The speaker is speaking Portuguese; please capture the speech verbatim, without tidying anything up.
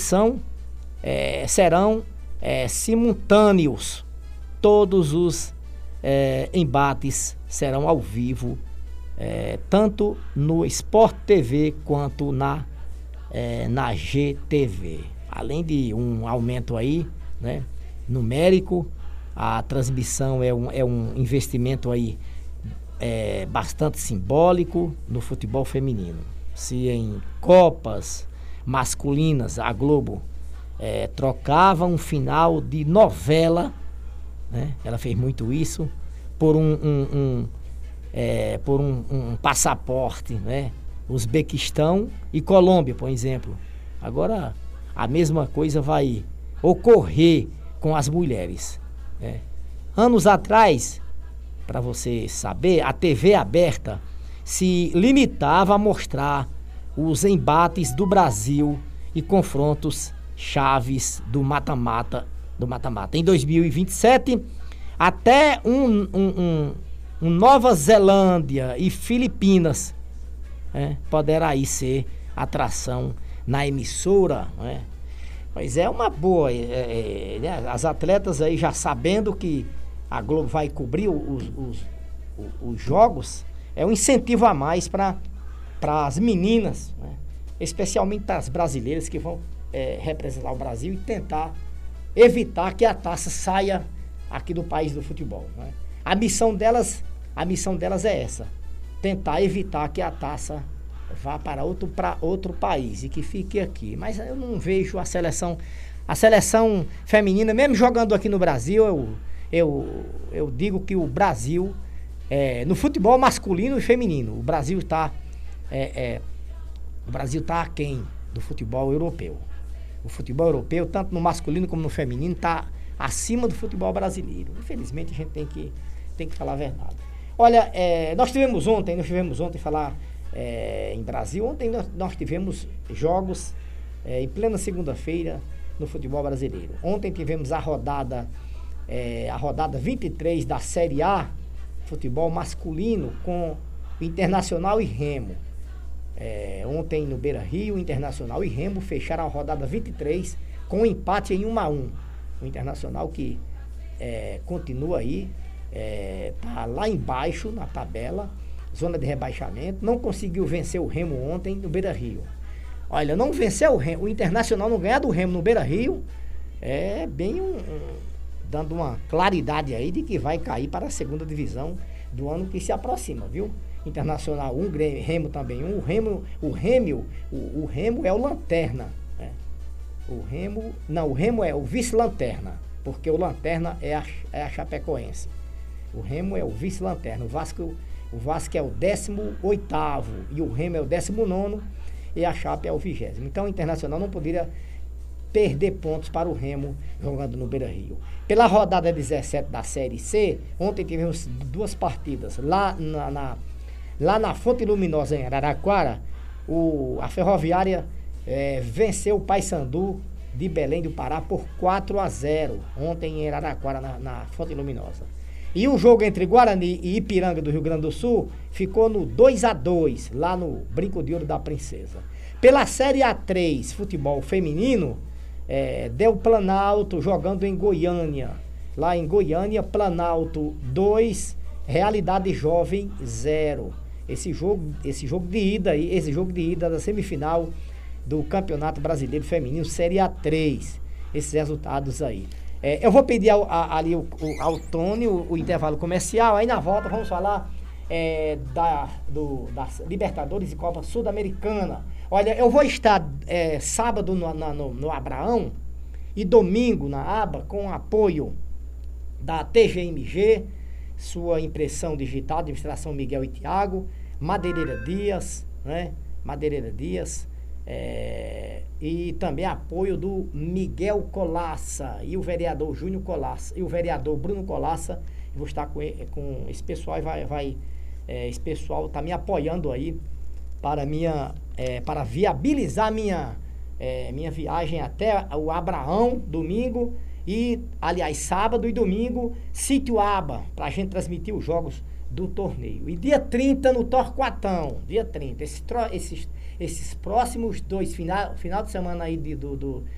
transmissão é, serão é, simultâneos. Todos os é, embates serão ao vivo, é, tanto no Sport T V quanto na, é, na G T V. Além de um aumento aí, né, numérico, a transmissão é um, é um investimento aí é, bastante simbólico no futebol feminino. Se em Copas masculinas a Globo é, trocava um final de novela, né, ela fez muito isso, por um, um, um, é, por um, um passaporte, né, Uzbequistão e Colômbia, por exemplo. Agora a mesma coisa vai ocorrer com as mulheres, né? Anos atrás, para você saber, a T V aberta se limitava a mostrar os embates do Brasil e confrontos chaves do mata-mata, do mata-mata. Em dois mil e vinte e sete, até um, um, um, um Nova Zelândia e Filipinas, né, poderá aí ser atração na emissora, né? Mas é uma boa, é, é, né? As atletas aí já sabendo que a Globo vai cobrir os, os, os, os jogos, é um incentivo a mais para as meninas, né? Especialmente para as brasileiras que vão é, representar o Brasil e tentar evitar que a taça saia aqui do país do futebol, né? A missão delas, a missão delas é essa, tentar evitar que a taça vá para outro, para outro país e que fique aqui. Mas eu não vejo a seleção, a seleção feminina, mesmo jogando aqui no Brasil, eu, eu, eu digo que o Brasil, é, no futebol masculino e feminino, o Brasil está é, é, o Brasil está aquém do futebol europeu. O futebol europeu, tanto no masculino como no feminino, está acima do futebol brasileiro. Infelizmente, a gente tem que, tem que falar a verdade. Olha, é, nós tivemos ontem, nós tivemos ontem falar É, em Brasil. Ontem nós, nós tivemos jogos é, em plena segunda-feira no futebol brasileiro. Ontem tivemos a rodada é, a rodada vinte e três da Série A, futebol masculino, com o Internacional e Remo. É, ontem no Beira-Rio, Internacional e Remo fecharam a rodada vinte e três com um empate em um a um. O Internacional que é, continua aí, é, tá lá embaixo na tabela, zona de rebaixamento, não conseguiu vencer o Remo ontem no Beira-Rio. Olha, não vencer o Remo, o Internacional não ganhar do Remo no Beira-Rio, é bem um, um, dando uma claridade aí de que vai cair para a segunda divisão do ano que se aproxima, viu? Internacional um, Grêmio, Remo também um, o Remo, o Remo, o, o Remo é o lanterna, né? O Remo, não, o Remo é o vice-lanterna, porque o lanterna é a, é a Chapecoense. O Remo é o vice-lanterna, o Vasco O Vasco é o décimo oitavo e o Remo é o décimo nono e a Chape é o vigésimo. Então o Internacional não poderia perder pontos para o Remo jogando no Beira-Rio. Pela rodada dezessete da Série C, ontem tivemos duas partidas. Lá na, na, lá na Fonte Luminosa, em Araraquara, o, a Ferroviária é, venceu o Paysandu de Belém do Pará por quatro a zero. Ontem em Araraquara, na, na Fonte Luminosa. E o jogo entre Guarani e Ipiranga do Rio Grande do Sul ficou no dois a dois, lá no Brinco de Ouro da Princesa. Pela Série A três, futebol feminino, é, deu Planalto jogando em Goiânia. Lá em Goiânia, Planalto dois, Realidade Jovem zero. Esse jogo, esse jogo de ida aí, esse jogo de ida da semifinal do Campeonato Brasileiro Feminino, Série A três. Esses resultados aí. É, eu vou pedir ao, a, ali o, o, ao Tony o, o intervalo comercial, aí na volta vamos falar é, da, do, da Libertadores e Copa Sul-Americana. Olha, eu vou estar é, sábado no, na, no, no Abraão e domingo na aba com apoio da T G M G, sua impressão digital, administração Miguel e Tiago, Madeireira Dias, né? Madeireira Dias, É, e também apoio do Miguel Colaça e o vereador Júnior Colaça e o vereador Bruno Colaça. Eu vou estar com, com esse pessoal e vai, vai é, esse pessoal está me apoiando aí para minha é, para viabilizar minha é, minha viagem até o Abraão domingo e aliás sábado e domingo Sítio Aba, para a gente transmitir os jogos do torneio. E dia trinta no Torquatão, dia trinta, esse, esses esses próximos dois final, final de semana aí de, do, do